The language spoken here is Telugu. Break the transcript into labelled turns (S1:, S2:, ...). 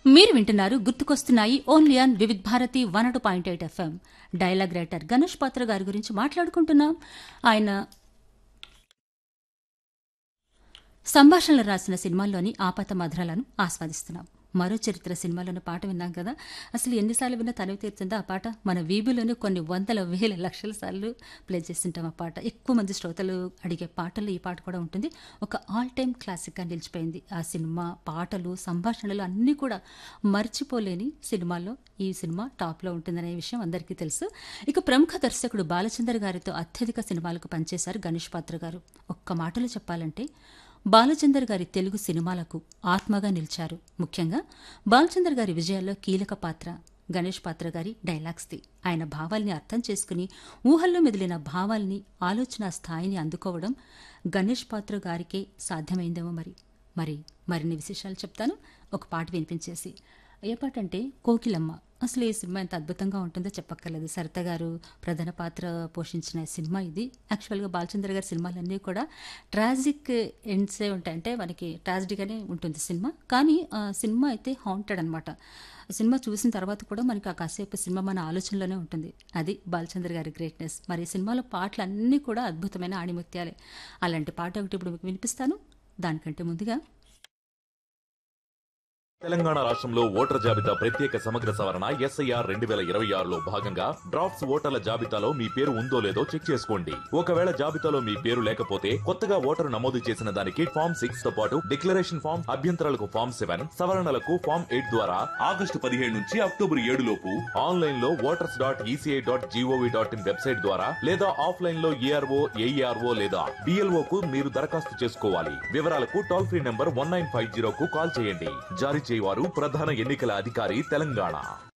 S1: మీరు వింటున్నారు గుర్తుకొస్తున్నాయి only on Vividh Bharati 102.8 FM. Dialogue writer Ganesh పాత్ర గారి గురించి మాట్లాడుకుంటున్నాం. ఆయన సంభాషణలు రాసిన సినిమాల్లోని ఆపాత మధురాలను ఆస్వాదిస్తున్నాం. మరో చరిత్ర సినిమాలోని పాట విన్నాం కదా, అసలు ఎన్నిసార్లు విన్నా తనివి తీరుతుందో ఆ పాట. మన వీబీలోనే కొన్ని వందల వేల లక్షల సార్లు ప్లే చేస్తుంటాం ఆ పాట. ఎక్కువ మంది శ్రోతలు అడిగే పాటల్లో ఈ పాట కూడా ఉంటుంది. ఒక ఆల్ టైమ్ క్లాసిక్గా నిలిచిపోయింది ఆ సినిమా. పాటలు, సంభాషణలు అన్నీ కూడా మర్చిపోలేని సినిమాల్లో ఈ సినిమా టాప్లో ఉంటుందనే విషయం అందరికీ తెలుసు. ఇక ప్రముఖ దర్శకుడు బాలచందర్ గారితో అత్యధిక సినిమాలకు పనిచేశారు గణేష్ పాత్ర గారు. ఒక్క మాటలో చెప్పాలంటే బాలచందర్ గారి తెలుగు సినిమాలకు ఆత్మగా నిలిచారు. ముఖ్యంగా బాలచందర్ గారి విజయాల్లో కీలక పాత్ర గణేష్ పాత్ర గారి డైలాగ్స్ది. ఆయన భావాల్ని అర్థం చేసుకుని ఊహల్లో మెదిలిన భావాల్ని, ఆలోచన స్థాయిని అందుకోవడం గణేష్ పాత్ర గారికే సాధ్యమైందేమో. మరిన్ని విశేషాలు చెప్తాను ఒక పాట వినిపించేసి. ఏ పాట అంటే కోకిలమ్మ. అసలు ఈ సినిమా ఎంత అద్భుతంగా ఉంటుందో చెప్పక్కర్లేదు. సరిత గారు ప్రధాన పాత్ర పోషించిన సినిమా ఇది. యాక్చువల్గా బాలచంద్ర గారి సినిమాలన్నీ కూడా ట్రాజిక్ ఎండ్సే ఉంటాయి, అంటే మనకి ట్రాజిడీగానే ఉంటుంది సినిమా. కానీ సినిమా అయితే హాంటెడ్ అనమాట. సినిమా చూసిన తర్వాత కూడా మనకి ఆ కాసేపు సినిమా మన ఆలోచనలోనే ఉంటుంది. అది బాలచంద్ర గారి గ్రేట్నెస్. మరి సినిమాలో పాటలు అన్నీ కూడా అద్భుతమైన ఆణిముత్యాలే. అలాంటి పాట ఒకటి ఇప్పుడు మీకు వినిపిస్తాను. దానికంటే ముందుగా
S2: తెలంగాణ రాష్ట్రంలో ఓటర్ జాబితా ప్రత్యేక సమగ్ర సవరణ ఎస్ఐఆర్ 2026లో భాగంగా డ్రాఫ్ట్స్ ఓటర్ల జాబితాలో మీ పేరు ఉందో లేదో చెక్ చేసుకోండి. ఒకవేళ జాబితాలో మీ పేరు లేకపోతే కొత్తగా ఓటరు నమోదు చేసిన దానికి ఫామ్ 6 తో పాటు డిక్లరేషన్ ఫామ్, అభ్యంతరాలకు ఫామ్ 7, సవరణలకు ఫామ్ 8 ద్వారా ఆగస్టు 17 నుంచి అక్టోబర్ 7 లోపు ఆన్లైన్ లో voters.eci.gov.in వెబ్సైట్ ద్వారా లేదా ఆఫ్లైన్ లో ఏఆర్ఓ, ఏఈఆర్ఓ లేదా బిఎల్ఓ కు మీరు దరఖాస్తు చేసుకోవాలి. వివరాలకు టోల్ ఫ్రీ నంబర్ 1950 కు కాల్ చేయండి. జారీ చేయవారు ప్రధాన ఎన్నికల అధికారి తెలంగాణ.